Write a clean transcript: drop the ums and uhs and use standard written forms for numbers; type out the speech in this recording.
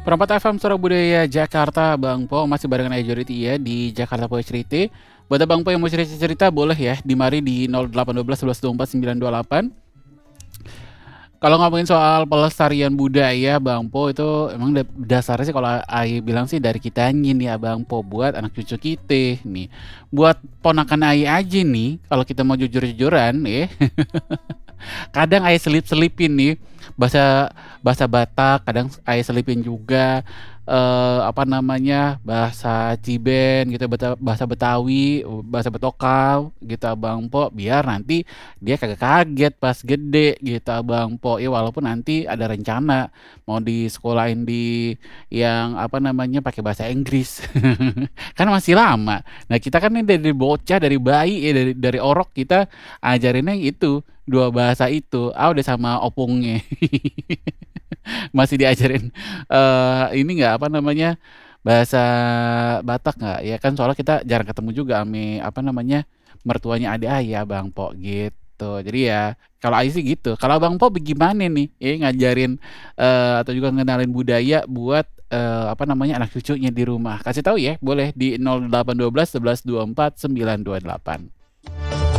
Perempat FM Suara Budaya Jakarta, Bang Po masih barengan Majority ya di Jakarta Poe Cerita. Buat Bang Po yang mau cerita-cerita boleh ya di mari di 0812 11 24 928. Kalau ngomongin soal pelestarian budaya, Bang Po itu emang dasarnya sih kalau Ai bilang sih dari kita nih ya Bang Po buat anak cucu kita nih. Buat ponakan Ai aja nih, kalau kita mau jujur-jujuran ya. Kadang Ai selip-selipin nih bahasa bahasa Batak, kadang Ai selipin juga apa namanya bahasa Ciben gitu, bahasa Betawi, bahasa Betokau gitu Abang Po, biar nanti dia kagak kaget pas gede gitu Abang Po. Ya walaupun nanti ada rencana mau disekolahin di yang apa namanya pakai bahasa Inggris. Kan masih lama. Nah, kita kan ini dari bocah, dari bayi ya dari orok kita ajarinnya yang itu dua bahasa itu. Ah udah sama opungnya. Masih diajarin ini nggak apa namanya bahasa Batak nggak? Ya kan soalnya kita jarang ketemu juga ame apa namanya mertuanya adik ayah Bang Po gitu. Jadi ya kalau Ai sih gitu. Kalau Bang Po bagaimana nih? Ngajarin atau juga ngenalin budaya buat apa namanya anak cucunya di rumah. Kasih tahu ya, boleh di 0812 11 24 928.